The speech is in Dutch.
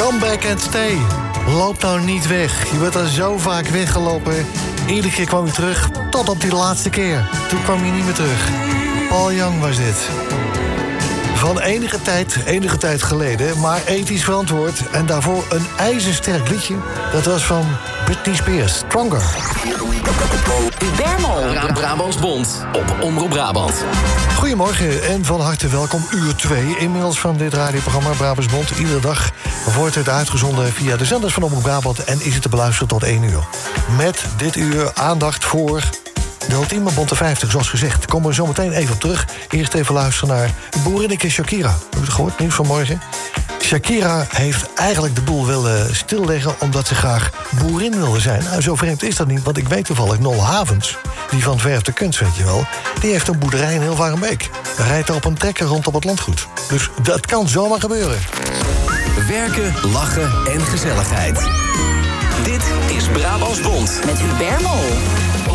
Come back and stay. Loop nou niet weg. Je bent er zo vaak weggelopen. Iedere keer kwam je terug, tot op die laatste keer. Toen kwam je niet meer terug. Paul Young was dit. Van enige tijd geleden, maar ethisch verantwoord. En daarvoor een ijzersterk liedje. Dat was van Britney Spears, Stronger. Hubert Brabants Bond op Omroep Brabant. Goedemorgen en van harte welkom. Uur 2 inmiddels van dit radioprogramma Brabants Bond. Iedere dag wordt het uitgezonden via de zenders van Omroep Brabant en is het te beluisteren tot 1 uur. Met dit uur aandacht voor de ultieme Bonte 50, zoals gezegd. Daar komen we zo meteen even op terug. Eerst even luisteren naar boerinneke Shakira. Heb je het gehoord? Nieuws van morgen. Shakira heeft eigenlijk de boel willen stilleggen omdat ze graag boerin wilde zijn. Nou, zo vreemd is dat niet, want ik weet toevallig Nol Havens, die van Verf de Kunst, weet je wel, die heeft een boerderij in Hilvarenbeek. Hij rijdt op een trekker rond op het landgoed. Dus dat kan zomaar gebeuren. Werken, lachen en gezelligheid. Dit is Brabants Bond met Hubert Mol.